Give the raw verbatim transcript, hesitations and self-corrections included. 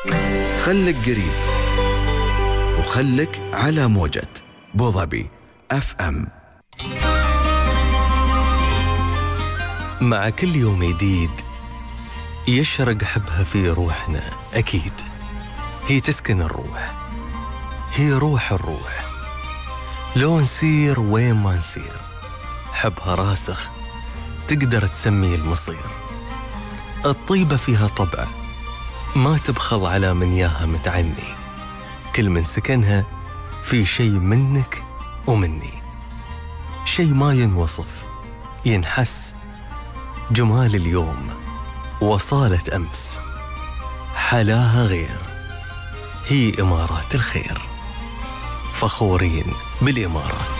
خلك قريب وخلك على موجة بوظبي اف ام. مع كل يوم جديد يشرق حبها في روحنا، أكيد هي تسكن الروح، هي روح الروح. لو نسير وين ما نسير حبها راسخ، تقدر تسمي المصير. الطيبة فيها طبع ما تبخل على من ياها متعني، كل من سكنها في شيء منك ومني، شيء ما ينوصف ينحس. جمال اليوم وصالة أمس حلاها غير، هي إمارات الخير، فخورين بالإمارات.